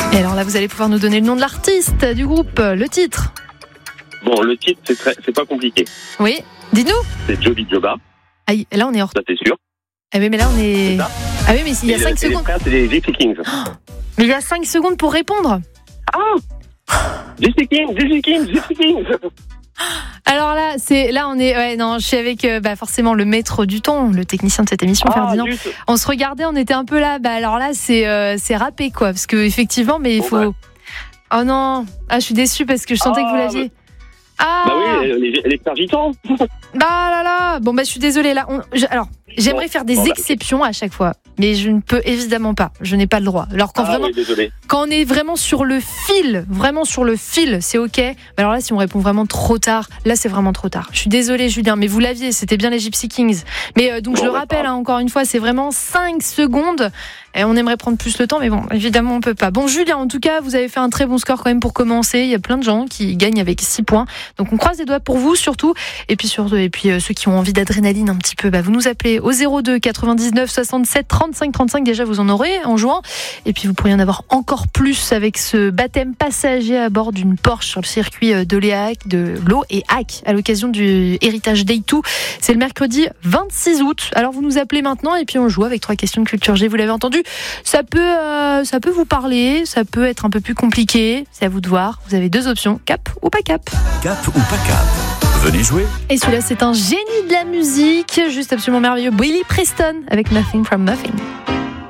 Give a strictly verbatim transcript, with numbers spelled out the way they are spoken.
Et alors là, vous allez pouvoir nous donner le nom de l'artiste, du groupe, le titre. Bon, le titre, c'est, très, c'est pas compliqué. Oui, dites-nous. C'est Joby Joba. Ah, là, on est hors. Ça, c'est sûr. Ah oui, mais là, on est... C'est ça. Ah oui, mais il y a cinq secondes. secondes. Les frères, c'est les Gypsy Kings. Oh, mais il y a cinq secondes pour répondre. Ah Gypsy Kings, Gypsy Kings, Gypsy Kings. Alors là, c'est là on est ouais non, je suis avec euh, bah forcément le maître du temps, le technicien de cette émission, Ah, Ferdinand. juste. On se regardait, on était un peu là. Bah alors là, c'est euh, c'est râpé quoi, parce que effectivement, mais il Bon, faut. bah. Oh non, ah je suis déçue parce que je sentais Ah, que vous l'aviez. Ah Bah oui, les, les frères Gitans. bah là là, bon bah je suis désolée là. On, je- alors j'aimerais Bon, faire des bon, bah, exceptions à chaque fois, mais je ne peux évidemment pas. Je n'ai pas le droit. Alors quand Ah vraiment. oui, désolé. Quand on est vraiment sur le fil, vraiment sur le fil, c'est ok. Mais alors là, si on répond vraiment trop tard, là c'est vraiment trop tard. Je suis désolée Julien, mais vous l'aviez, c'était bien les Gypsy Kings. Mais euh, donc Bon, je le bah, rappelle, pas. hein, encore une fois, c'est vraiment cinq secondes. Et on aimerait prendre plus le temps, mais bon, évidemment on peut pas. Bon Julien, en tout cas, vous avez fait un très bon score quand même pour commencer. Il y a plein de gens qui gagnent avec six points. Donc on croise les doigts pour vous surtout. Et puis surtout, et puis euh, ceux qui ont envie d'adrénaline un petit peu, bah, vous nous appelez au zéro deux quatre-vingt-dix-neuf soixante-sept trente-cinq trente-cinq. Déjà vous en aurez en jouant. Et puis vous pourriez en avoir encore plus avec ce baptême passager à bord d'une Porsche sur le circuit de Léac, de l'eau et Hack à l'occasion du Héritage Day deux. C'est le mercredi vingt-six août. Alors vous nous appelez maintenant et puis on joue avec trois questions de culture G. Vous l'avez entendu, ça peut, euh, ça peut vous parler, ça peut être un peu plus compliqué. C'est à vous de voir. Vous avez deux options, cap ou pas cap. Cap ou pas cap? Venez jouer. Et celui-là, c'est un génie de la musique, juste absolument merveilleux. Billy Preston avec Nothing from Nothing.